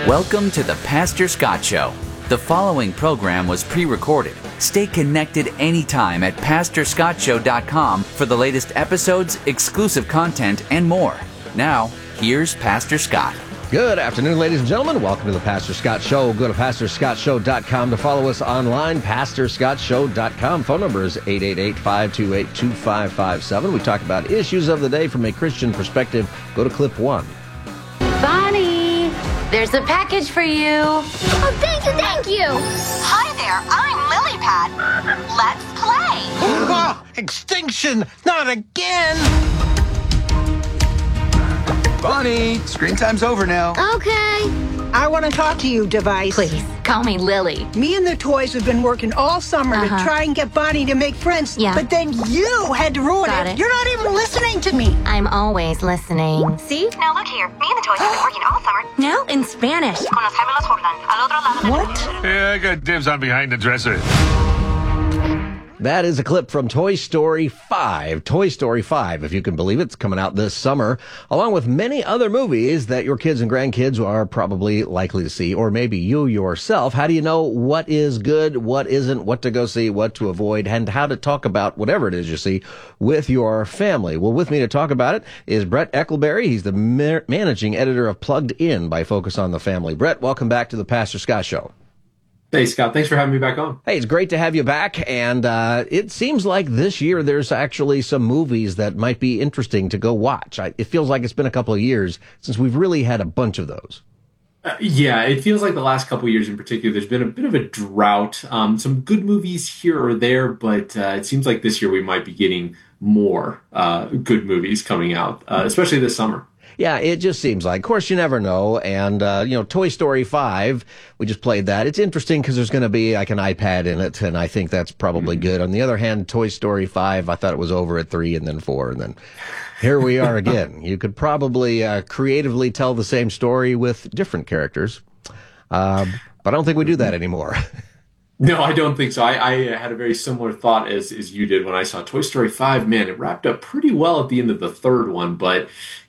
Welcome to the Pastor Scott Show. The following program was pre-recorded. Stay connected anytime at PastorScottShow.com for the latest episodes, exclusive content, and more. Now, here's Pastor Scott. Good afternoon, ladies and gentlemen. Welcome to the Pastor Scott Show. Go to PastorScottShow.com to follow us online. PastorScottShow.com. Phone number is 888-528-2557. We talk about issues of the day from a Christian perspective. Go to clip 1. Bonnie, there's a package for you. Oh, thank you, thank you. Hi there, I'm Lilypad. Let's play. Oh, extinction! Not again! Bonnie, screen time's over now. Okay. I want to talk to you, Device. Please, call me Lily. Me and the toys have been working all summer to try and get Bonnie to make friends. Yeah. But then you had to ruin Got it. it. You're not even listening to me. I'm always listening. See? Now look here, me and the toys have been working all summer. Now in Spanish. Con los gemelos Jordan, al otro lado del What? Yeah, I got dibs on behind the dresser. That is a clip from Toy Story 5. Toy Story 5, if you can believe it, it's coming out this summer, along with many other movies that your kids and grandkids are probably likely to see, or maybe you yourself. How do you know what is good, what isn't, what to go see, what to avoid, and how to talk about whatever it is you see with your family? Well, with me to talk about it is Brett Eckleberry. He's the managing editor of Plugged In by Focus on the Family. Brett, welcome back to the Pastor Scott Show. Hey, Scott. Thanks for having me back on. Hey, it's great to have you back. And it seems like this year there's actually some movies that might be interesting to go watch. It feels like it's been a couple of years since we've really had a bunch of those. Yeah, it feels like the last couple of years in particular, there's been a bit of a drought. Some good movies here or there, but it seems like this year we might be getting more good movies coming out, especially this summer. Yeah, it just seems like. Of course, you never know. And, Toy Story 5, we just played that. It's interesting because there's going to be like an iPad in it, and I think that's probably good. On the other hand, Toy Story 5, I thought it was over at 3 and then 4, and then here we are again. You could probably creatively tell the same story with different characters, but I don't think we do that anymore. No, I don't think so. I had a very similar thought as you did when I saw Toy Story 5. Man, it wrapped up pretty well at the end of the third one. But,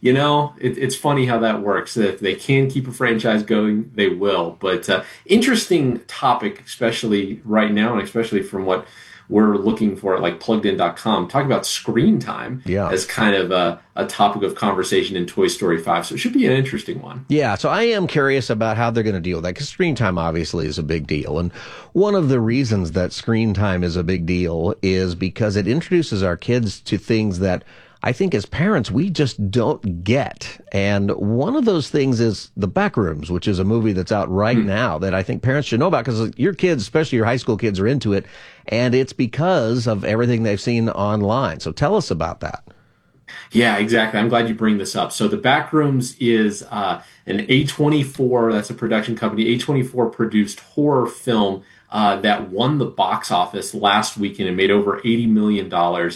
it's funny how that works. If they can keep a franchise going, they will. But interesting topic, especially right now, and especially from what we're looking for at like pluggedin.com. Talk about screen time as kind of a topic of conversation in Toy Story 5. So it should be an interesting one. Yeah, so I am curious about how they're going to deal with that, because screen time obviously is a big deal. And one of the reasons that screen time is a big deal is because it introduces our kids to things that I think as parents, we just don't get. And one of those things is The Backrooms, which is a movie that's out right now that I think parents should know about, because your kids, especially your high school kids, are into it. And it's because of everything they've seen online. So tell us about that. Yeah, exactly. I'm glad you bring this up. So The Backrooms is an A24, that's a production company, A24 produced horror film that won the box office last weekend and made over $80 million.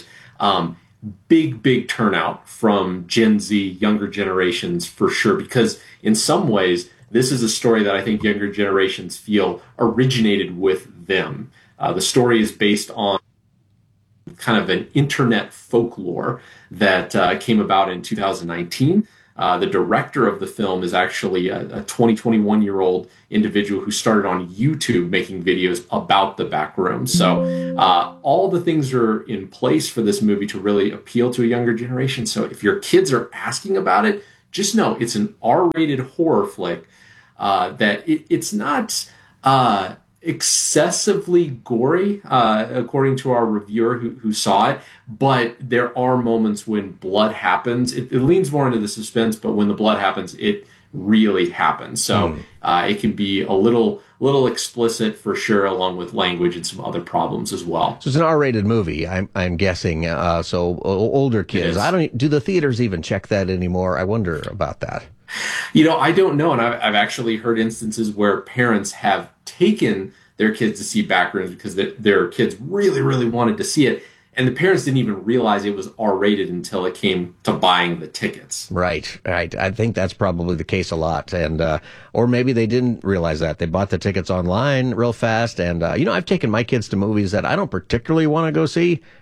Big turnout from Gen Z, younger generations for sure, because in some ways, this is a story that I think younger generations feel originated with them. The story is based on kind of an internet folklore that came about in 2019. The director of the film is actually a 21-year-old individual who started on YouTube making videos about the Backrooms. So all the things are in place for this movie to really appeal to a younger generation. So if your kids are asking about it, just know it's an R-rated horror flick that it's not excessively gory, according to our reviewer who saw it, but there are moments when blood happens. It leans more into the suspense, but when the blood happens, it really happens. So it can be a little explicit for sure, along with language and some other problems as well. So it's an R-rated movie, I'm guessing. So older kids. Do the theaters even check that anymore? I wonder about that. I don't know. And I've actually heard instances where parents have taken their kids to see Backrooms because their kids really wanted to see it. And the parents didn't even realize it was R-rated until it came to buying the tickets. Right. I think that's probably the case a lot. And or maybe they didn't realize that. They bought the tickets online real fast. And, I've taken my kids to movies that I don't particularly want to go see.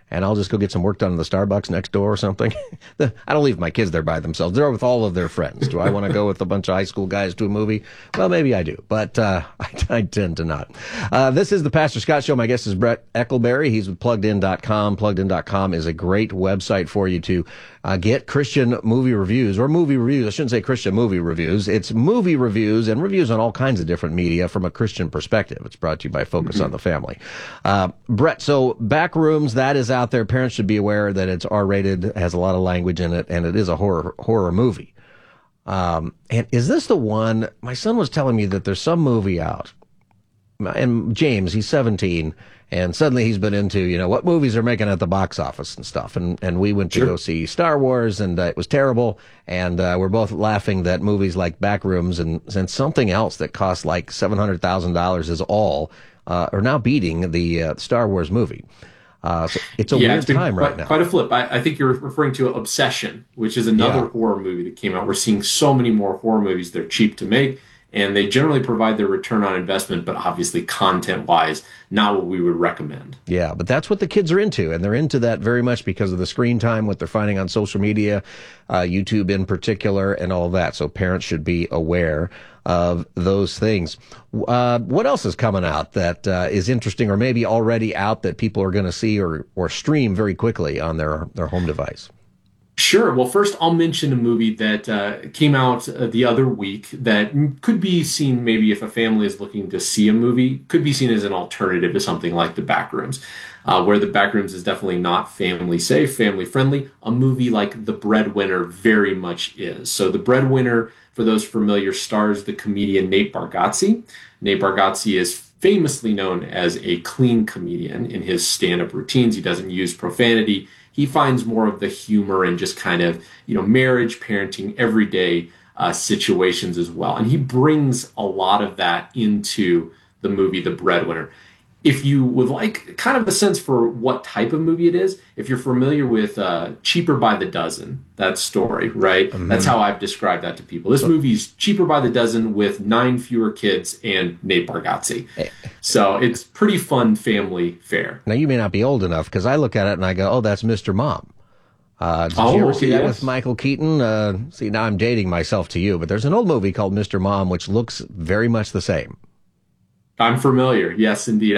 and I'll just go get some work done in the Starbucks next door or something. I don't leave my kids there by themselves. They're with all of their friends. Do I want to go with a bunch of high school guys to a movie? Well, maybe I do, but I tend to not. This is the Pastor Scott Show. My guest is Brett Eckleberry. He's with PluggedIn.com. PluggedIn.com is a great website for you to get Christian movie reviews, or movie reviews. I shouldn't say Christian movie reviews. It's movie reviews and reviews on all kinds of different media from a Christian perspective. It's brought to you by Focus on the Family. Brett, so Backrooms, that is out there. Parents should be aware that it's R-rated, has a lot of language in it, and it is a horror movie. And is this the one? My son was telling me that there's some movie out, and James, he's 17, and suddenly he's been into, what movies are making at the box office and stuff. And we went to go see Star Wars, and it was terrible. And we're both laughing that movies like Backrooms and something else that cost like $700,000 is all are now beating the Star Wars movie. So it's a weird time right now. Quite a flip. I think you're referring to Obsession, which is another horror movie that came out. We're seeing so many more horror movies. They're cheap to make, and they generally provide their return on investment, but obviously content-wise, not what we would recommend. Yeah, but that's what the kids are into, and they're into that very much because of the screen time, what they're finding on social media, YouTube in particular, and all that. So parents should be aware of those things. What else is coming out that is interesting, or maybe already out, that people are going to see or stream very quickly on their home device? Sure. Well, first I'll mention a movie that came out the other week that could be seen maybe if a family is looking to see a movie, could be seen as an alternative to something like The Backrooms, where The Backrooms is definitely not family safe, family friendly. A movie like The Breadwinner very much is. So The Breadwinner, for those familiar, stars the comedian Nate Bargatze. Nate Bargatze is famously known as a clean comedian in his stand-up routines. He doesn't use profanity. He finds more of the humor and just kind of, marriage, parenting, everyday situations as well. And he brings a lot of that into the movie The Breadwinner. If you would like kind of a sense for what type of movie it is, if you're familiar with Cheaper by the Dozen, that story, right? Mm-hmm. That's how I've described that to people. This movie's Cheaper by the Dozen with 9 fewer kids and Nate Bargatze. So it's pretty fun family fare. Now, you may not be old enough, because I look at it and I go, oh, that's Mr. Mom. Did you ever see that with Michael Keaton? See, now I'm dating myself to you, but there's an old movie called Mr. Mom, which looks very much the same. I'm familiar. Yes, indeed.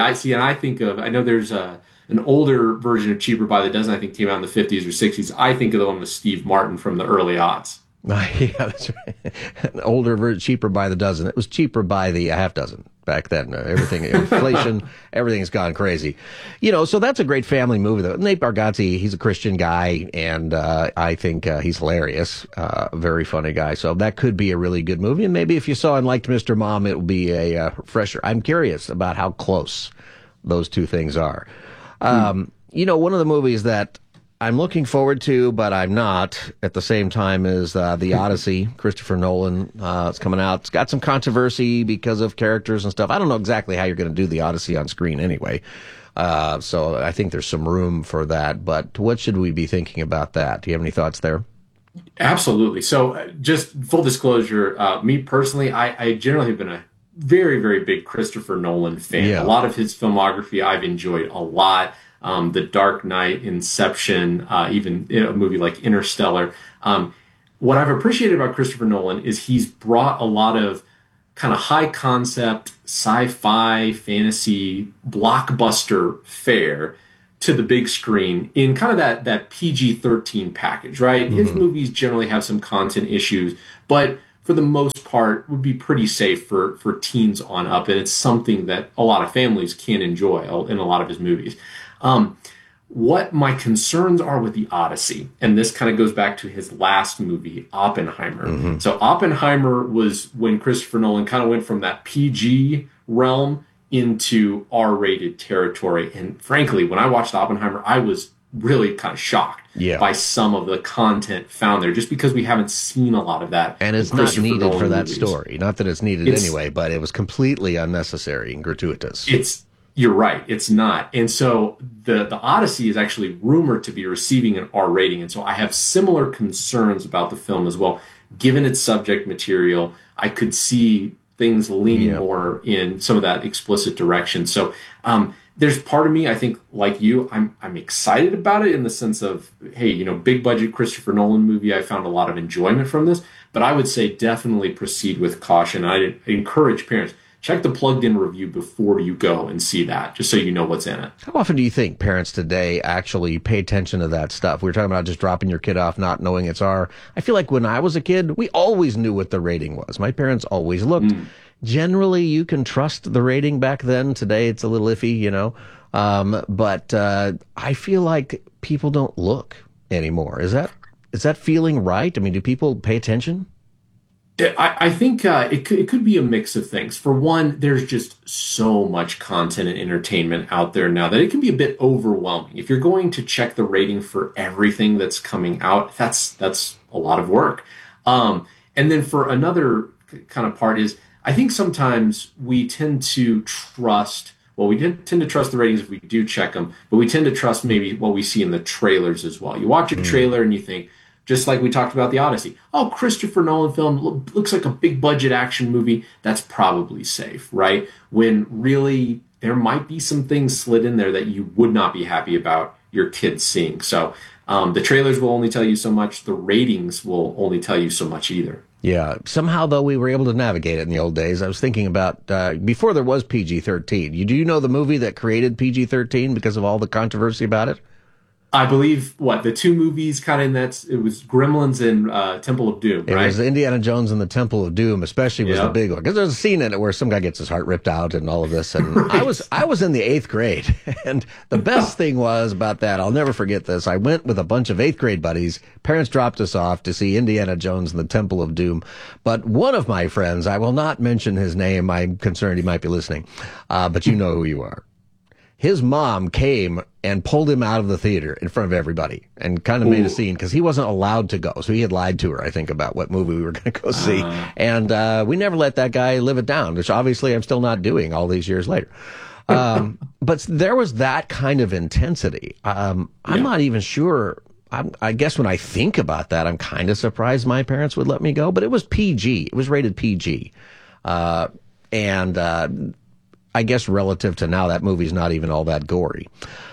I know there's an older version of Cheaper by the Dozen, I think came out in the 50s or 60s. I think of the one with Steve Martin from the early aughts. Yeah, that's right. An older version, Cheaper by the Dozen. It was cheaper by the half dozen back then. Everything, inflation, everything's gone crazy. So that's a great family movie, though. Nate Bargatze, he's a Christian guy, and I think he's hilarious. Very funny guy. So that could be a really good movie. And maybe if you saw and liked Mr. Mom, it will be a refresher. I'm curious about how close those two things are. One of the movies that I'm looking forward to, but I'm not at the same time, is The Odyssey. Christopher Nolan. It's coming out. It's got some controversy because of characters and stuff. I don't know exactly how you're going to do The Odyssey on screen anyway. So I think there's some room for that. But what should we be thinking about that? Do you have any thoughts there? Absolutely. So just full disclosure, me personally, I generally have been a very, very big Christopher Nolan fan. Yeah. A lot of his filmography I've enjoyed a lot. The Dark Knight, Inception, even a movie like Interstellar. What I've appreciated about Christopher Nolan is he's brought a lot of kind of high concept, sci-fi, fantasy, blockbuster fare to the big screen in kind of that PG-13 package, right? Mm-hmm. His movies generally have some content issues, but for the most part would be pretty safe for teens on up, and it's something that a lot of families can enjoy in a lot of his movies. What my concerns are with The Odyssey, and this kind of goes back to his last movie, Oppenheimer. Mm-hmm. So Oppenheimer was when Christopher Nolan kind of went from that PG realm into R-rated territory. And frankly, when I watched Oppenheimer, I was really kind of shocked by some of the content found there, just because we haven't seen a lot of that. And it's not needed for that story. Not that it's needed anyway, but it was completely unnecessary and gratuitous. You're right. It's not. And so the Odyssey is actually rumored to be receiving an R rating. And so I have similar concerns about the film as well. Given its subject material, I could see things leaning more in some of that explicit direction. So there's part of me, I think, like you, I'm excited about it in the sense of, hey, big budget Christopher Nolan movie. I found a lot of enjoyment from this, but I would say definitely proceed with caution. I encourage parents, check the Plugged In review before you go and see that, just so you know what's in it. How often do you think parents today actually pay attention to that stuff? We were talking about just dropping your kid off, not knowing it's R. I feel like when I was a kid, we always knew what the rating was. My parents always looked. Generally, you can trust the rating back then. Today, it's a little iffy, but I feel like people don't look anymore. Is that feeling right? I mean, do people pay attention? I think it could be a mix of things. For one, there's just so much content and entertainment out there now that it can be a bit overwhelming. If you're going to check the rating for everything that's coming out, that's a lot of work. And then for another kind of part is, I think sometimes we tend to trust, we tend to trust the ratings if we do check them, but we tend to trust maybe what we see in the trailers as well. You watch a trailer and you think, just like we talked about The Odyssey, Christopher Nolan film looks like a big budget action movie. That's probably safe, right? When really there might be some things slid in there that you would not be happy about your kids seeing. So the trailers will only tell you so much. The ratings will only tell you so much either. Yeah. Somehow, though, we were able to navigate it in the old days. I was thinking about, before there was PG-13, do you know the movie that created PG-13 because of all the controversy about it? I believe, the two movies kind of in that, it was Gremlins and Temple of Doom, right? It was Indiana Jones and the Temple of Doom, especially was the big one. Because there's a scene in it where some guy gets his heart ripped out and all of this. And I was in the 8th grade. And the best thing was about that, I'll never forget this. I went with a bunch of 8th grade buddies. Parents dropped us off to see Indiana Jones and the Temple of Doom. But one of my friends, I will not mention his name. I'm concerned he might be listening. But you know who you are. His mom came and pulled him out of the theater in front of everybody and kind of made a scene because he wasn't allowed to go. So he had lied to her, I think, about what movie we were going to go see. And we never let that guy live it down, which obviously I'm still not doing all these years later. But there was that kind of intensity. I'm not even sure. I guess when I think about that, I'm kind of surprised my parents would let me go. But it was PG. It was rated PG. I guess relative to now, that movie's not even all that gory.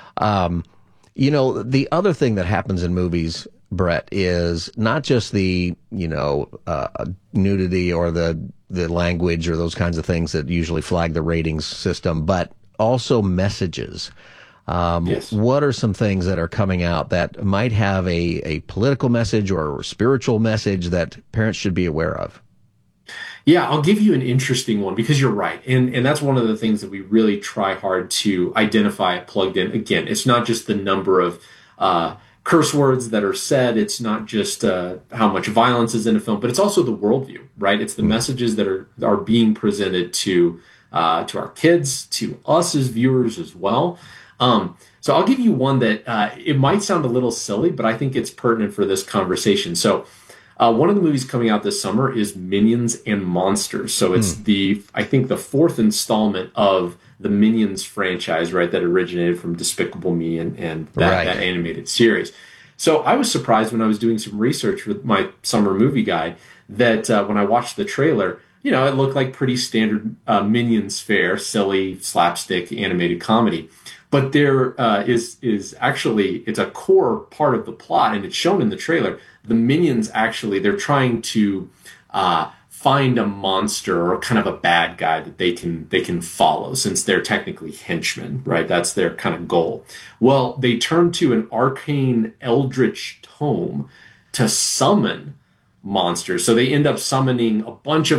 The other thing that happens in movies, Brett, is not just the, nudity or the language or those kinds of things that usually flag the ratings system, but also messages. Yes. What are some things that are coming out that might have a political message or a spiritual message that parents should be aware of? Yeah, I'll give you an interesting one because you're right. And that's one of the things that we really try hard to identify at Plugged In. Again, it's not just the number of curse words that are said. It's not just how much violence is in a film, but it's also the worldview, right? It's the messages that are being presented to our kids, to us as viewers as well. So I'll give you one that it might sound a little silly, but I think it's pertinent for this conversation. So one of the movies coming out this summer is Minions and Monsters. So it's I think the 4th installment of the Minions franchise, right, that originated from Despicable Me and that animated series. So I was surprised when I was doing some research with my summer movie guide that when I watched the trailer, it looked like pretty standard Minions fare, silly, slapstick, animated comedy. But there is actually, it's a core part of the plot, and it's shown in the trailer. The Minions actually, they're trying to find a monster or kind of a bad guy that they can follow, since they're technically henchmen, right? That's their kind of goal. Well, they turn to an arcane eldritch tome to summon monsters. So they end up summoning a bunch of